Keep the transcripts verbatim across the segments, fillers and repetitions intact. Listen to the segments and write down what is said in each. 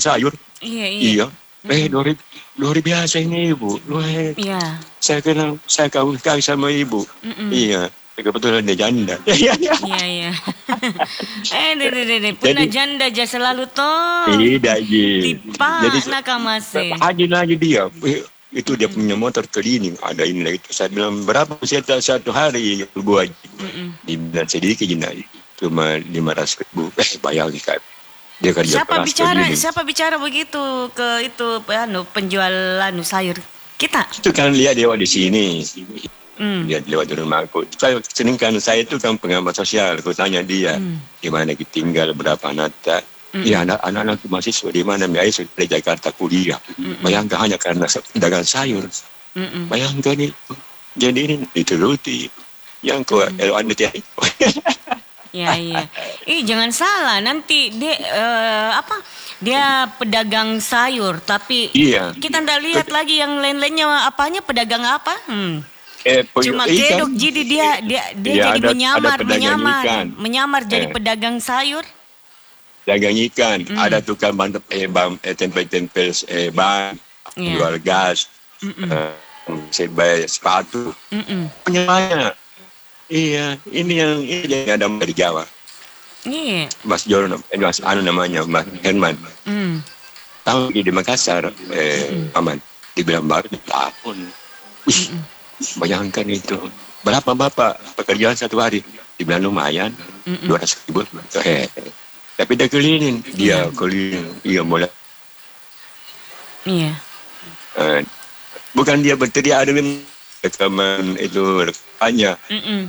sayur. Iya, iya. Iya. Eh, luar, luar biasa ini ibu. Luar, Iya. saya kenal, saya kawin kawin sama ibu. Mm-mm. Iya. Kebetulan dia janda. Iya, iya. Iya, iya. eh, dede, dede, puna Jadi- janda aja selalu toh. Tidak, Ji. Tipa Jadi nakamase. haji lagi dia. Eh, itu dia punya motor cleaning. Ada ini lagi. Saya bilang berapa satu, satu hari ibu haji. Mm-mm. Dibilang sedikit Jina. Cuma lima ratus ribu. Eh, bayangin kan. Dia kerja Siapa keras bicara? cleaning. Siapa bicara begitu ke itu anu penjual anu sayur? Kita. Itu kan lihat dia di sini. Hmm. Dia lewat di rumah aku. Saya sering kan saya itu kan pengamat sosial. Aku tanya dia Hmm. di mana kita tinggal, berapa anak. Hmm. Ya anak anak mahasiswa di mana? Saya sudah di Jakarta kuliah. Hmm. Bayangkan hanya karena dagang sayur. Mm-mm. Bayangkan itu. Jadi ini dituruti. Yang kau kalau anda tiap Ya, iya. Ih, jangan salah, nanti dia eh, apa? Dia pedagang sayur, tapi Iya. kita ndak lihat lagi yang lain-lainnya apanya pedagang apa? Hmm. eh, Cuma ikan. kedok jadi dia dia dia Iya, jadi ada- menyamar, ada pedagang menyamar, ikan. menyamar jadi Eh. pedagang sayur. Dagang ikan, Hmm. ada tukang ban eh, ban eh, tempel-tempel eh, ban, Iya. jual gas, Mm-mm. eh, sebaik sepatu, Mm-mm. penyamanya. Iya, ini yang ini yang ada dari Jawa. Iya. Mas Jono, eh, Mas Anu namanya, Mas Herman. Hmm. Tahu di Makassar, eh, Aman, dibilang baru di tahun. Wih, bayangkan itu. Berapa bapak pekerjaan satu hari? Dibilang lumayan, Mm-mm. dua ratus ribu. Eh, tapi dia keliling, dia keliling, iya mulai. Iya. Eh, bukan dia berteriak, ada memang rekaman itu rekannya, Mm-mm.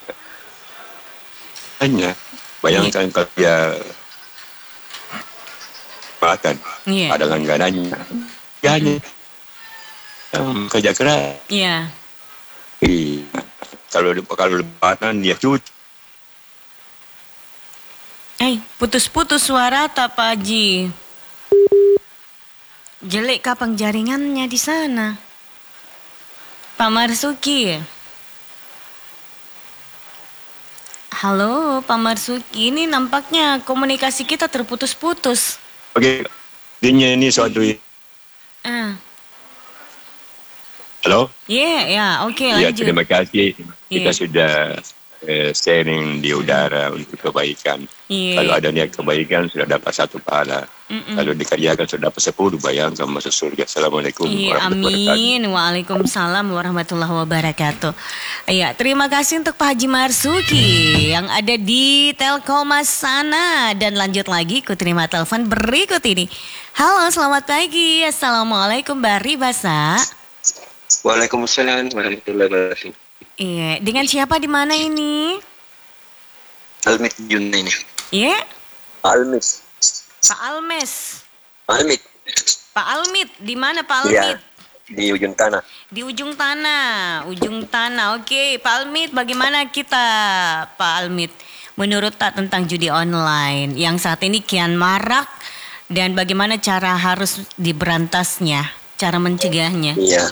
hanya bayangkan kalau dia makan, Iya. ada langganannya, dia hanya um, kerja keras. Iya. Iya. Kalau kalau lebaran dia cuci. Eh, putus-putus suara tak Pak Haji? Jelek kapang jaringannya di sana. Pak Marsuki. Halo, Pak Marsuki. Ini nampaknya komunikasi kita terputus-putus. Oke, dia ini suatu. Ah, Halo. yeah, ya, oke Ya, lanjut. terima kasih. Kita Iya. sudah eh, sharing di udara untuk kebaikan. Iya. Kalau ada niat kebaikan sudah dapat satu pahala. Mm-mm. Kalau dikerjakan sudah dapat sepuluh. Bayangkan masuk surga. Assalamualaikum Iya, warahmatullahi wabarakatuh. amin. Waalaikumsalam warahmatullahi wabarakatuh. Iya, terima kasih untuk Pak Haji Marsuki yang ada di Telkomas sana. Dan lanjut lagi, ku terima telepon berikut ini. Halo, selamat pagi. Assalamualaikum, Bari Basa. Waalaikumsalam warahmatullahi wabarakatuh. Iya, dengan siapa di mana ini? Almit Junna ini. Iya, Almit. Pak Almes. Almit. Pak Almit, di mana Pak Iya. Almit? Di ujung tanah. Di ujung tanah, ujung tanah. Oke, Pak Almit, bagaimana kita, Pak Almit, menurut tak tentang judi online yang saat ini kian marak dan bagaimana cara harus diberantasnya, cara mencegahnya? Iya.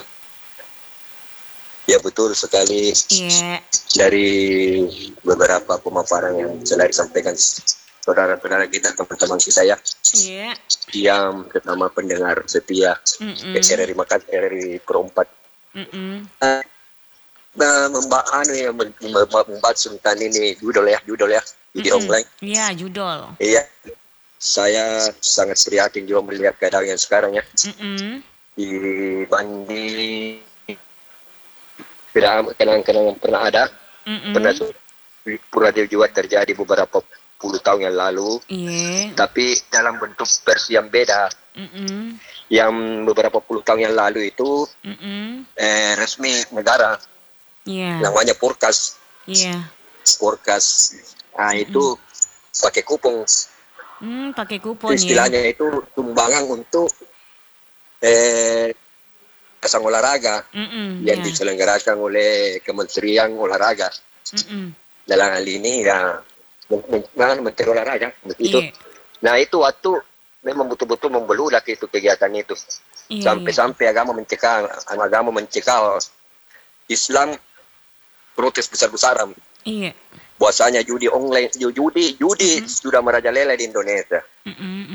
Ya betul sekali. Iya, Dari beberapa pemaparan yang sudah disampaikan saudara-saudara kita, teman-teman kita ya, iya, yang pertama pendengar setia, Mm-mm. R R I Makan, R R I Perempat. Mm-mm. Nah, membahas anu ya, membahas tentang ini judul ya, judul ya, judi Mm-mm. online. Iya, judol. Iya, saya sangat prihatin juga melihat keadaan yang sekarang ya. Mm-mm. Dibanding kenangan-kenangan pernah ada, Mm-mm. pernah pura juga terjadi beberapa puluh tahun yang lalu, Iya. tapi dalam bentuk versi yang beda. Mm-mm. Yang beberapa puluh tahun yang lalu itu Mm-mm. eh, resmi negara, Iya. namanya Porkas, Iya. Porkas. Nah itu pakai kupon, Hmm, pakai kupon ya. istilahnya itu tumbangan untuk eh, pasang olahraga Mm-mm. yang Iya. diselenggarakan oleh Kementerian Olahraga. Mm-mm. Dalam hal ini ya men- men- Menteri Olahraga begitu. Iya. Nah itu waktu memang betul-betul membeludak itu kegiatan itu. Iya, Sampai-sampai agama mencekal, agama mencekal Islam protes besar-besaran. Iya. Bahwasanya judi online, judi, judi sudah merajalela di Indonesia. Mm-mm.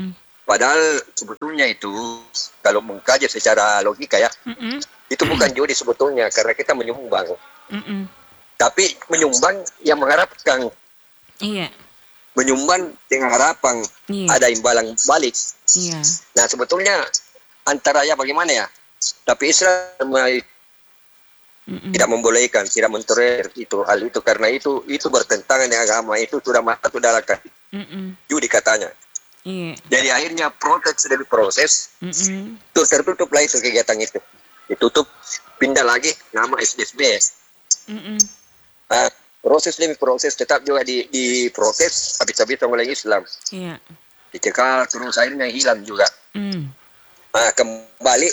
Padahal sebetulnya itu kalau mengkaji secara logika ya, Mm-mm. itu bukan judi sebetulnya karena kita menyumbang. Mm-mm. Tapi menyumbang yang mengharapkan, Iya. menyumbang dengan harapan Iya. ada imbalan balik. Iya. Nah sebetulnya antara ya bagaimana ya? Tapi Islam Mm-mm. tidak membolehkan, tidak mentolerir itu hal itu karena itu itu bertentangan dengan agama, itu sudah masuk dalam Mm-mm. judi katanya. Iya. Jadi akhirnya protes demi proses, Mm-mm. itu tertutup lah itu kegiatan itu. Ditutup, pindah lagi nama S D S B. Mm-mm. Nah, proses demi proses tetap juga di, diprotes habis-habisan oleh Islam. Iya. Dicekal terus akhirnya hilang juga. Mm. Nah, kembali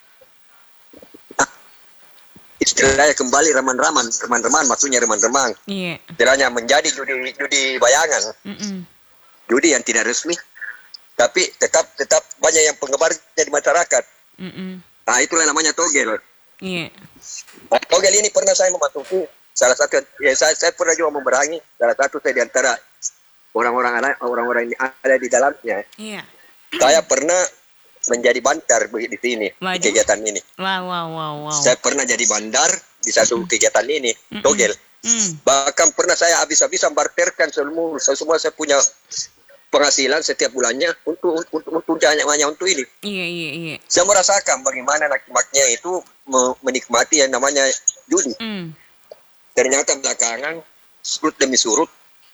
istilahnya kembali reman-reman, reman-reman maksudnya reman-reman. Iya. Istilahnya menjadi judi judi bayangan, Mm-mm. judi yang tidak resmi, tapi tetap tetap banyak yang penggemarnya di masyarakat. Mm-mm. Nah, itulah namanya togel. Iya. Nah, togel ini pernah saya memasuki salah satu, ya saya, saya pernah juga memerangi salah satu saya di antara orang-orang orang-orang yang ada di dalamnya. Iya. Saya pernah menjadi bandar di sini, di Waduh. kegiatan ini. Wow, wow, wow, wow. Saya pernah jadi bandar di satu kegiatan ini, Mm-mm. togel. Mm. Bahkan pernah saya habis-habisan barterkan semua, semua saya punya penghasilan setiap bulannya untuk untuk untuk hanya, hanya untuk ini. Iya, iya, iya. Saya merasakan bagaimana nikmatnya itu me- menikmati yang namanya judi. Mm. Ternyata belakangan surut demi surut,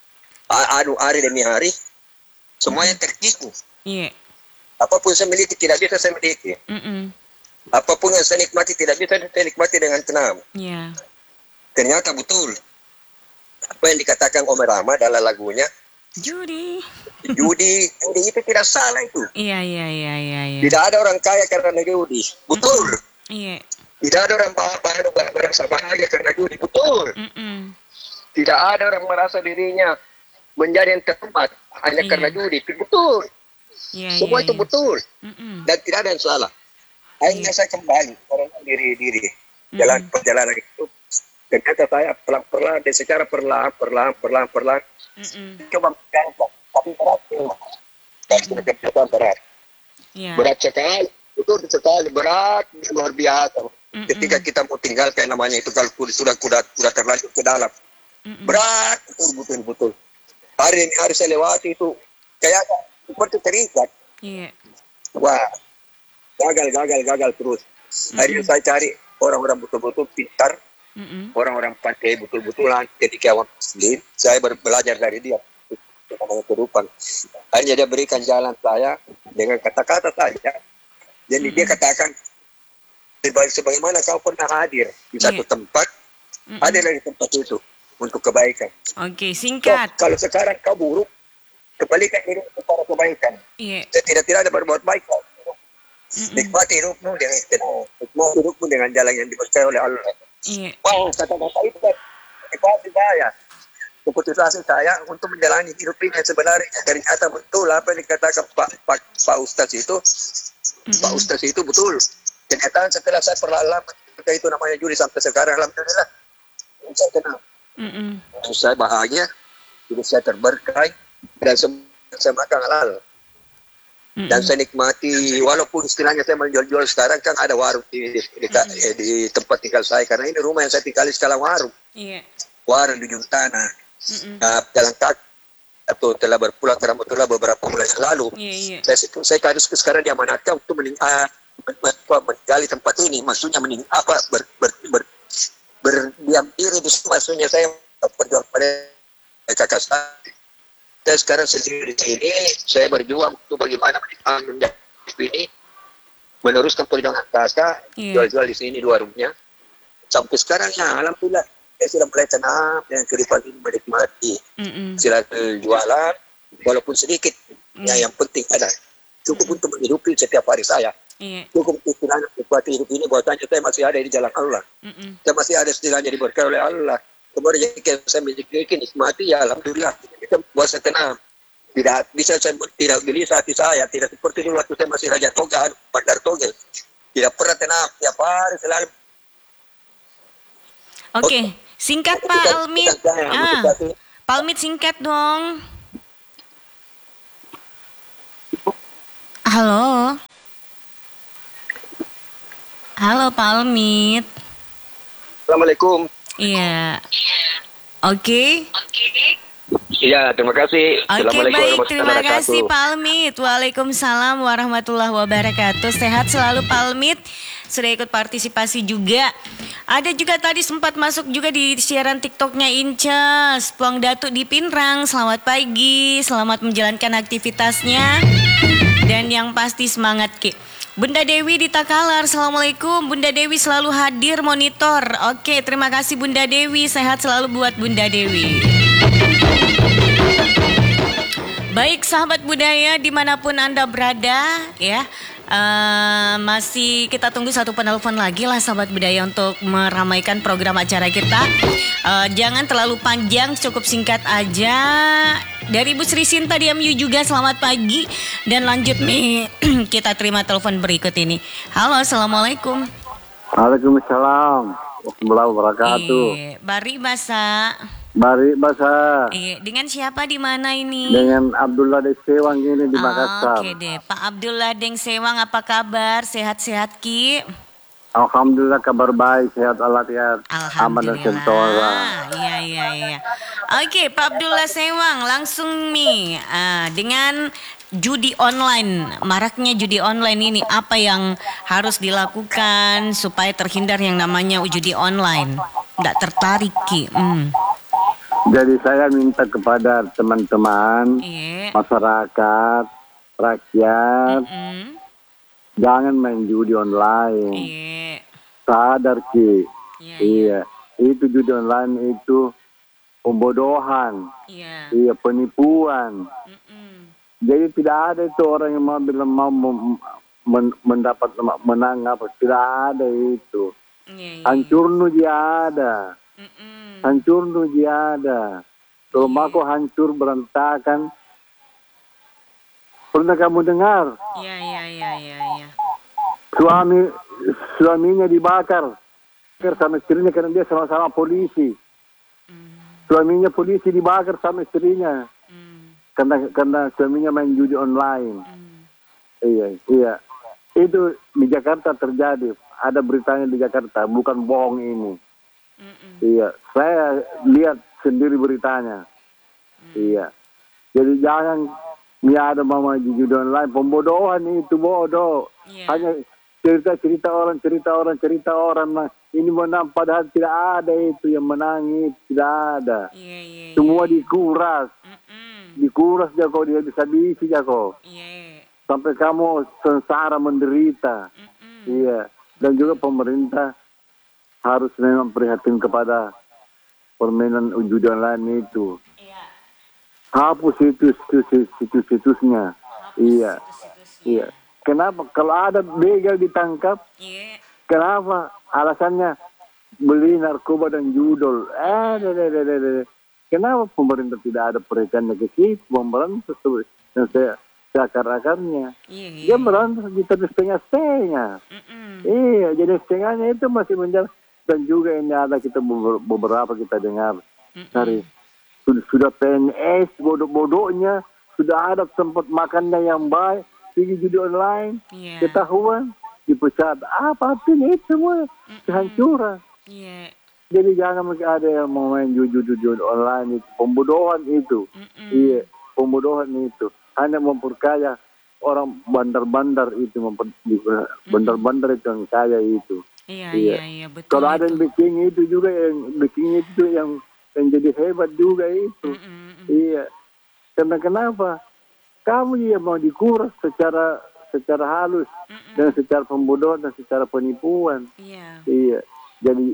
a- anu hari demi hari, semuanya tertipu. Iya. Apapun saya miliki tidak bisa saya miliki. Mm-mm. Apapun yang saya nikmati tidak bisa saya nikmati dengan tenang. Iya. Ternyata betul apa yang dikatakan Om Rama dalam lagunya, Judi. judi, judi itu tidak salah itu. Iya, iya, iya, iya, iya. Tidak ada orang kaya karena judi. Betul. Iya. Tidak ada orang bahagia merasa bahagia karena judi. Betul. Mm-mm. Tidak ada orang merasa dirinya menjadi yang terhormat hanya Iya. karena judi. Betul. Iya, Semua iya, itu iya. betul. Mm-mm. Dan tidak ada yang salah. Akhirnya saya kembali orang diri-diri jalan Mm-mm. perjalanan itu. Ternyata saya pelan-pelan dan secara perlahan, perlahan, perlahan, perlahan Mm-mm. coba mengganggu. Tapi berat. Dan sudah berat. Iya. Berat sekali. Betul sekali. Berat luar biasa. Mm-mm. Ketika kita mau tinggalkan namanya itu kalau sudah sudah sudah terlanjur ke dalam. Mm-mm. Berat betul betul betul. Hari ini hari saya lewati itu kayak seperti terikat. Iya. Wah, gagal gagal gagal terus. Akhirnya saya cari orang-orang betul-betul pintar, Mm-mm. orang-orang pandai betul-betulan ketika awal muslim. Saya ber- belajar dari dia. Itu namanya kehidupan. Akhirnya dia berikan jalan saya dengan kata-kata saja. Jadi dia katakan, "Sebagai- sebagaimana kau pernah hadir di satu Iya. tempat, Mm-mm. hadirlah di tempat itu untuk kebaikan. Oke, So, singkat. kalau sekarang kau buruk, kembalikan hidup kepada kebaikan. Iya. Tidak-tidak ada berbuat baik kau. Mm-mm. Nikmati hidupmu dengan tenang. Nikmati hidupmu dengan jalan yang diberkahi oleh Allah." Iya. Wow, kata-kata itu kan motivasi saya. Keputusan saya untuk menjalani hidup ini yang sebenarnya. Ternyata betul apa yang dikatakan Pak Pak, Pak Ustaz itu. Pak Mm-mm. Ustaz itu betul. Ternyata setelah saya perlahan itu namanya judi sampai sekarang, alhamdulillah. Saya tenang. Mm-mm. Saya bahagia. Hidup saya terberkahi. Dan semua saya makan halal. Mm-mm. Dan saya nikmati, walaupun istilahnya saya menjual-jual sekarang kan ada warung di, di, di, eh, di tempat tinggal saya. Karena ini rumah yang saya tinggali sekarang warung. Iya. Warung di ujung tanah. Mm-mm. Nah, jalan kaki. Atau telah berpulang ke Rahmatullah beberapa bulan yang lalu. Iya, iya. Saya, saya kadang sekarang diamanatkan untuk mening, ah, men- men- apa, menggali tempat ini. Maksudnya mening, apa, ber, ber, ber, berdiam diri di situ. Maksudnya saya berjuang pada kakak saya. Saya sekarang sendiri di sini, saya berjuang untuk bagaimana menjadi ini, meneruskan perjuangan kakak, Iya. jual-jual di sini dua warungnya. Sampai sekarang ya, alhamdulillah, saya sudah mulai tenang dan kehidupan ini menikmati. Mm-mm. Silakan jualan, walaupun sedikit, ya yang penting ada. Cukup untuk menghidupi setiap hari saya. Iya. Cukup untuk istilahnya menikmati hidup ini, bahwasanya saya masih ada di jalan Allah. Mm-mm. Saya masih ada istilahnya diberkahi oleh Allah. Kemudian jika saya memiliki nikmati, ya alhamdulillah. Kita buat saya tenang. Tidak bisa saya tidak gelisah hati saya. Tidak seperti dulu waktu saya masih Raja Toga, Bandar Togel. Tidak pernah tenang. Tiap hari selalu. Oke, singkat Pak Bukan- Almit. bukan saya, Ah, motivasi. Pak Almit singkat dong. Halo. Halo Pak Almit. Assalamualaikum. Iya. Oke. Iya, terima kasih. Oke Assalamualaikum baik, warahmatullahi terima kasih wabarakatuh. Pak Almit. Waalaikumsalam warahmatullahi wabarakatuh. Sehat selalu Pak Almit. Sudah ikut partisipasi juga. Ada juga tadi sempat masuk juga di siaran TikToknya Inces Puang Datuk di Pinrang. Selamat pagi, selamat menjalankan aktivitasnya. Dan yang pasti semangat Ki. Bunda Dewi di Takalar, Assalamualaikum. Bunda Dewi selalu hadir monitor. Oke, terima kasih Bunda Dewi. Sehat selalu buat Bunda Dewi. Baik sahabat budaya dimanapun Anda berada ya, uh, masih kita tunggu satu penelpon lagi lah sahabat budaya untuk meramaikan program acara kita. uh, Jangan terlalu panjang, cukup singkat aja. Dari Bu Sri Sinta di M U juga selamat pagi. Dan lanjut nih kita terima telepon berikut ini. Halo, Assalamualaikum. Waalaikumsalam warahmatullahi wabarakatuh. Eh, Bari Basa. Bari Basa. Eh, dengan siapa di mana ini? Dengan Abdullah Deng Sewang ini di Oh, Makassar. Oke deh, Pak Abdullah Deng Sewang apa kabar? Sehat-sehat Ki? Alhamdulillah kabar baik, sehat walafiat, aman dan sentosa. Iya iya iya. Oke, Pak Abdullah Sewang langsung nih ah, dengan judi online, maraknya judi online ini apa yang harus dilakukan supaya terhindar yang namanya judi online? Nggak tertarik Ki? Hmm. Jadi saya minta kepada teman-teman, Iya. masyarakat, rakyat, Mm-mm. jangan main judi online. Iya. Sadar Ki. Iya. Iya, itu judi online itu pembodohan, Iya. iya penipuan. Mm-mm. Jadi tidak ada itu orang yang mau bilang mau mem- men- mendapat menang apa, tidak ada itu. Iya. Iya. Hancur nu dia ada, Mm-mm. hancur nu dia ada. Kalau aku hancur berantakan. Pernah kamu dengar Iya iya iya iya iya. suami suaminya dibakar, dibakar sama istrinya karena dia sama-sama polisi. Mm. Suaminya polisi dibakar sama istrinya Mm. karena karena suaminya main judi online. Mm. Iya, iya. Itu di Jakarta terjadi. Ada beritanya di Jakarta, bukan bohong ini. Mm-mm. Iya, saya lihat sendiri beritanya. Iya. Jadi jangan ya ada mama judi online, pembodohan itu bodoh. Iya. Hanya cerita-cerita orang, cerita orang, cerita orang. Nah, ini menang padahal tidak ada itu yang menang itu, tidak ada. Iya iya. Semua iya. dikuras, Mm-mm. dikuras jago dia bisa bisi jago. Iya. Sampai kamu sengsara menderita. Mm-mm. Iya, dan juga pemerintah harus memang prihatin kepada permainan judi online itu. Iya. Hapus itu situs-situsnya. Iya, Situs-situsnya. iya. Kenapa? Kalau ada begal ditangkap, Iya. kenapa? Alasannya beli narkoba dan judol. Eh, de, de, de, de, de. Kenapa pemerintah tidak ada perhatiannya ke situ? Pemerintah dan saya akar-akarnya. Iya. Iya. Dia merantas di setengah-setengah. Mm-mm. Iya, jadi setengahnya itu masih menjalan. Dan juga ini ada kita beber- beberapa kita dengar dari sudah, sudah P N S bodoh-bodohnya, sudah ada tempat makannya yang baik, pergi judi online, Iya. ketahuan, dipecat, apapun itu semua kehancuran. Iya. Jadi jangan mungkin ada yang mau main judi-judi online itu, pembodohan itu, Mm-mm. iya, pembodohan itu, hanya memperkaya orang bandar-bandar itu, memper, bandar-bandar itu yang kaya itu. Iya, Iya. iya, iya, betul. Kalau ada yang itu. bikin itu juga yang bikin itu yang yang jadi hebat juga itu. Mm-mm, mm-mm. Iya. Karena kenapa? Kamu ya mau dikuras secara secara halus Mm-mm. dan secara pembodohan dan secara penipuan. Iya. Iya. Jadi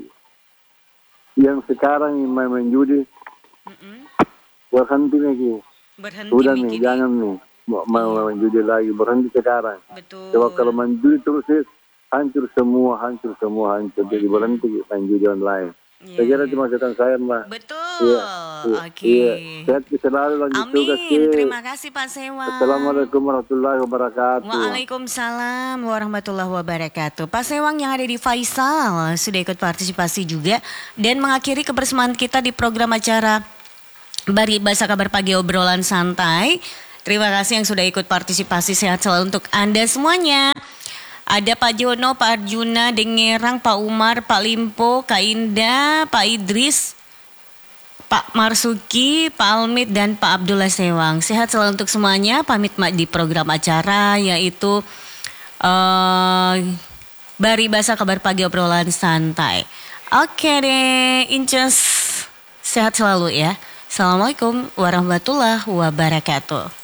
yang sekarang yang main, main judi Mm-mm. berhenti lagi. Berhenti Sudah nih, bikin- jangan nih mau mau main judi lagi, berhenti sekarang. Betul. Coba kalau main judi terus ya, hancur semua, hancur semua, hancur. Jadi berhenti main judi online. Iya, Saya kira iya. itu masukan saya, Mbak. Betul. Iya, iya, Oke. iya. Sehat selalu lanjut Amin. tugas. Ki. Terima kasih Pak Sewa. Assalamualaikum warahmatullahi wabarakatuh. Waalaikumsalam warahmatullahi wabarakatuh. Pak Sewang yang ada di Faisal sudah ikut partisipasi juga dan mengakhiri kebersamaan kita di program acara Bari Bahasa Kabar Pagi Obrolan Santai Terima kasih yang sudah ikut partisipasi, sehat selalu untuk Anda semuanya. Ada Pak Jono, Pak Arjuna, Dengerang, Pak Umar, Pak Limpo, Kak Indah, Pak Idris, Pak Marsuki, Pak Almit, dan Pak Abdullah Sewang. Sehat selalu untuk semuanya. Pamit di program acara yaitu uh, Bari Basa Kabar Pagi Obrolan Santai. Oke deh, Incus. Sehat selalu ya. Assalamualaikum warahmatullahi wabarakatuh.